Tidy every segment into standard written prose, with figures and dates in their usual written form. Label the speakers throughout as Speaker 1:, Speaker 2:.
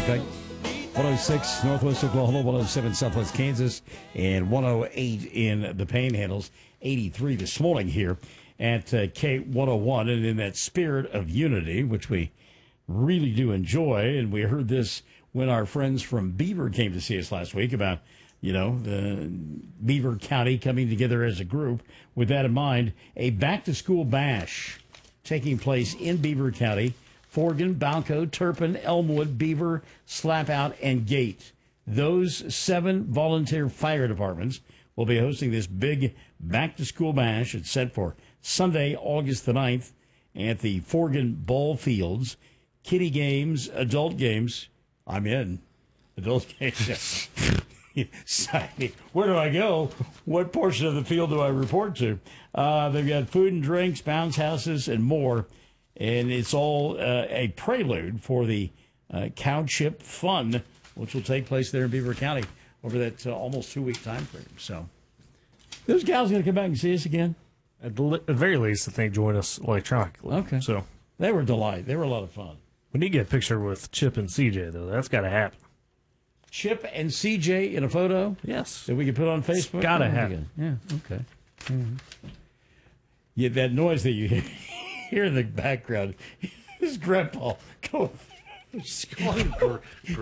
Speaker 1: effect. 106 Northwest Oklahoma, 107 Southwest Kansas, and 108 in the Panhandles. 83 this morning here at K101. And in that spirit of unity, which we really do enjoy, and we heard this when our friends from Beaver came to see us last week about, the Beaver County coming together as a group. With that in mind, a back-to-school bash taking place in Beaver County. Forgan, Balco, Turpin, Elmwood, Beaver, Slapout, and Gate. Those 7 volunteer fire departments will be hosting this big back-to-school bash. It's set for Sunday, August the 9th at the Forgan Ball Fields. Kiddie games, adult games. I'm in. Adult games. Where do I go? What portion of the field do I report to? They've got food and drinks, bounce houses, and more. And it's all a prelude for the Cow Chip Fun, which will take place there in Beaver County over that almost 2-week time frame. So, those gals going to come back and see us again?
Speaker 2: At the very least, I think join us electronically.
Speaker 1: Okay.
Speaker 2: So
Speaker 1: they were a delight. They were a lot of fun.
Speaker 2: We need to get a picture with Chip and CJ, though. That's got to happen.
Speaker 1: Chip and CJ in a photo?
Speaker 2: Yes.
Speaker 1: That we can put on Facebook?
Speaker 2: Got to happen.
Speaker 1: Yeah, okay. Mm-hmm. Yeah, that noise that you hear in the background is Grandpa going through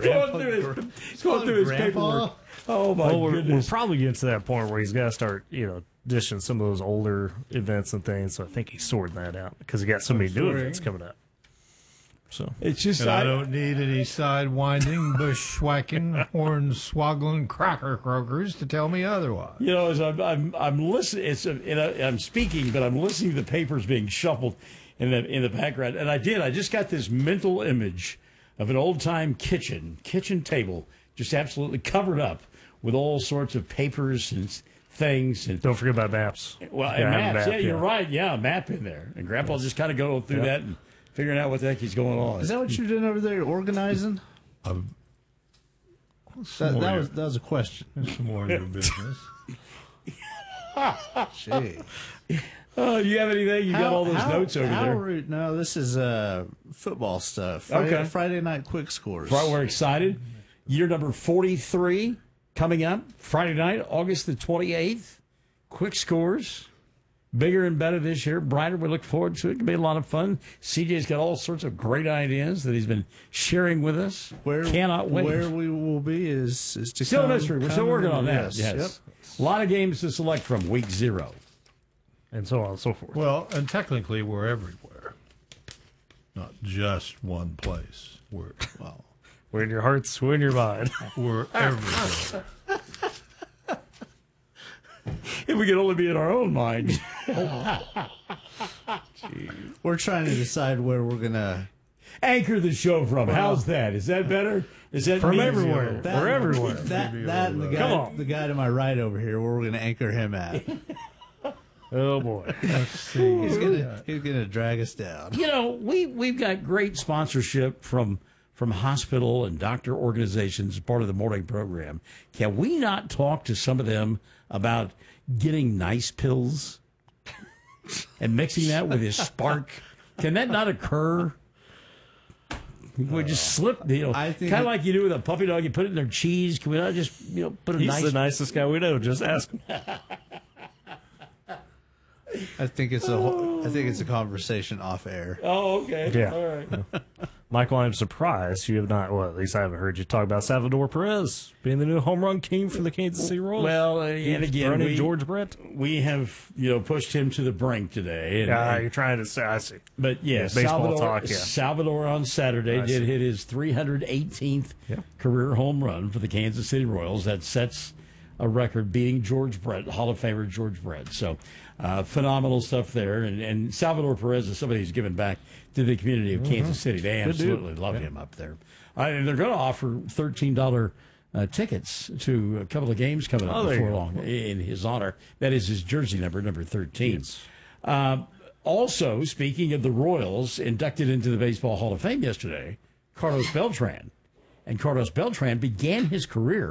Speaker 1: his paperwork. Oh, my goodness.
Speaker 2: We're probably getting to that point where he's got to start, dishing some of those older events and things. So I think he's sorting that out because he got so many new events coming up. So
Speaker 1: it's just
Speaker 3: I don't need any sidewinding, bushwhacking, horn swaggling cracker croakers to tell me otherwise.
Speaker 1: As I'm listening, I'm speaking, but I'm listening to the papers being shuffled in the background, and I just got this mental image of an old time kitchen table, just absolutely covered up with all sorts of papers and things. And
Speaker 2: don't forget about maps.
Speaker 1: Well, and maps. You're right. Yeah, a map in there, and Grandpa just kind of going through that and figuring out what the heck is going on.
Speaker 4: Is that what you're doing over there, organizing? That was a question.
Speaker 3: Some more of your business.
Speaker 4: Gee.
Speaker 1: Oh, you have anything? You got all those notes over there.
Speaker 4: Rude. No, this is football stuff. Friday night quick scores.
Speaker 1: Right, we're excited. Year number 43 coming up. Friday night, August the 28th. Quick scores. Bigger and better this year, brighter. We look forward to it. It'll be a lot of fun. CJ's got all sorts of great ideas that he's been sharing with us. Cannot wait.
Speaker 4: Where we will be is to
Speaker 1: still a mystery. We're still working on that.
Speaker 4: Yes.
Speaker 1: Yep. A lot of games to select from week 0.
Speaker 2: And so on and so forth.
Speaker 3: Well, and technically we're everywhere. Not just one place. We're
Speaker 2: in your hearts, we're in your mind.
Speaker 3: We're everywhere.
Speaker 1: If we could only be in our own mind.
Speaker 4: We're trying to decide where we're going to
Speaker 1: anchor the show from. How's that? Is that better? Is that
Speaker 2: from everywhere? We're everywhere.
Speaker 4: That and the guy to my right over here, where we're going to anchor him at.
Speaker 2: Oh boy,
Speaker 3: let's see.
Speaker 4: He's gonna drag us down.
Speaker 1: We've got great sponsorship from hospital and doctor organizations as part of the morning program. Can we not talk to some of them about getting nice pills and mixing that with his Spark? Can that not occur? We just slip, kind of like you do with a puppy dog. You put it in their cheese. Can we not just, put a
Speaker 2: He's
Speaker 1: nice?
Speaker 2: the nicest guy we know. Just ask him.
Speaker 4: I think it's a conversation off air.
Speaker 1: Oh, okay.
Speaker 2: Yeah.
Speaker 1: All right.
Speaker 2: Michael, I'm surprised you have not. Well, at least I haven't heard you talk about Salvador Perez being the new home run king for the Kansas City Royals.
Speaker 1: Well, and again,
Speaker 2: George Brett.
Speaker 1: We have pushed him to the brink today.
Speaker 2: You're trying to say. I see.
Speaker 1: But
Speaker 2: baseball talk. Yeah.
Speaker 1: Salvador on Saturday did hit his 318th career home run for the Kansas City Royals. That sets a record, beating George Brett, Hall of Famer George Brett. So phenomenal stuff there. And Salvador Perez is somebody who's given back to the community of Kansas City. They absolutely love him up there. And they're going to offer $13 tickets to a couple of games coming up before long in his honor. That is his jersey number 13. Yes. Also, speaking of the Royals, inducted into the Baseball Hall of Fame yesterday, Carlos Beltran. And Carlos Beltran began his career